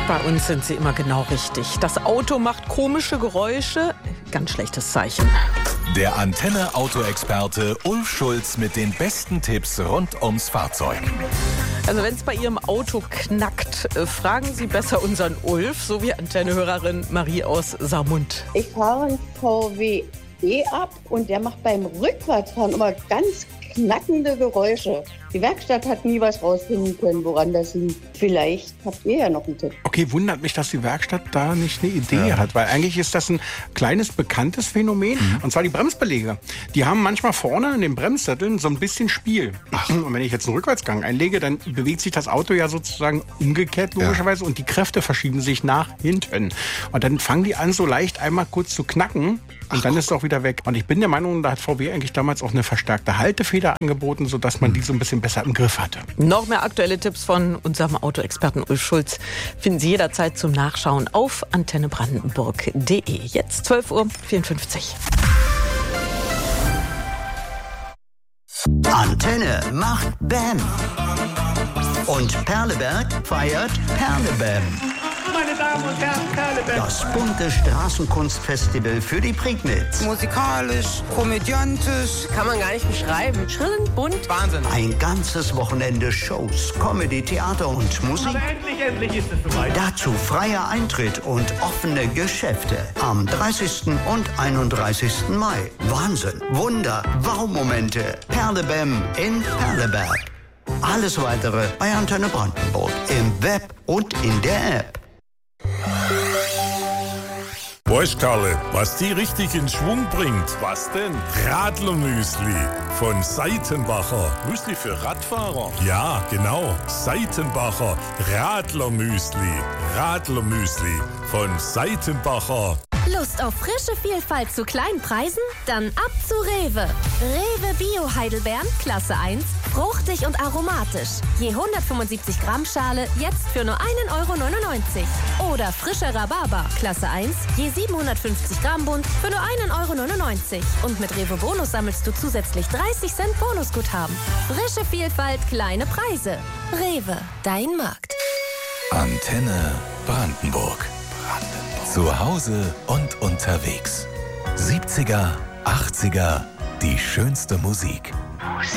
Bei uns sind sie immer genau richtig. Das Auto macht komische Geräusche. Ganz schlechtes Zeichen. Der Antenne-Auto-Experte Ulf Schulz mit den besten Tipps rund ums Fahrzeug. Also wenn es bei Ihrem Auto knackt, fragen Sie besser unseren Ulf, so wie Antenne-Hörerin Marie aus Saarmund. Ich fahre einen VW ab und der macht beim Rückwärtsfahren immer ganz knackende Geräusche. Die Werkstatt hat nie was rausfinden können, woran das liegt. Vielleicht habt ihr ja noch einen Tipp. Okay, wundert mich, dass die Werkstatt da nicht eine Idee hat, weil eigentlich ist das ein kleines, bekanntes Phänomen, und zwar die Bremsbeläge. Die haben manchmal vorne in den Bremssätteln so ein bisschen Spiel. Und wenn ich jetzt einen Rückwärtsgang einlege, dann bewegt sich das Auto ja sozusagen umgekehrt logischerweise und die Kräfte verschieben sich nach hinten. Und dann fangen die an, so leicht einmal kurz zu knacken und dann ist es auch wieder weg. Und ich bin der Meinung, da hat VW eigentlich damals auch eine verstärkte Haltefeder angeboten, sodass man die so ein bisschen besser im Griff hatte. Noch mehr aktuelle Tipps von unserem Autoexperten Ulf Schulz finden Sie jederzeit zum Nachschauen auf antennebrandenburg.de. Jetzt 12:54 Uhr. Antenne macht Bam. Und Perleberg feiert Perlebam. Meine Damen und Herren, Perleberg. Das bunte Straßenkunstfestival für die Prignitz. Musikalisch, komödiantisch, kann man gar nicht beschreiben. Schrill, bunt, Wahnsinn. Ein ganzes Wochenende Shows, Comedy, Theater und Musik. Aber endlich ist es soweit. Dazu freier Eintritt und offene Geschäfte. Am 30. und 31. Mai. Wahnsinn, Wunder, Wow-Momente. Perlebam in Perleberg. Alles Weitere bei Antenne Brandenburg. Im Web und in der App. Weißt Karle, was die richtig in Schwung bringt? Was denn? Radlermüsli von Seitenbacher. Müsli für Radfahrer? Ja, genau. Seitenbacher Radlermüsli. Radlermüsli von Seitenbacher. Lust auf frische Vielfalt zu kleinen Preisen? Dann ab zu Rewe. Rewe Bio Heidelbeeren, Klasse 1, fruchtig und aromatisch. Je 175 Gramm Schale, jetzt für nur 1,99 €. Oder frischer Rhabarber, Klasse 1, je 750 Gramm Bund, für nur 1,99 €. Und mit Rewe Bonus sammelst du zusätzlich 30 Cent Bonusguthaben. Frische Vielfalt, kleine Preise. Rewe, dein Markt. Antenne Brandenburg. Zu Hause und unterwegs. 70er, 80er, die schönste Musik.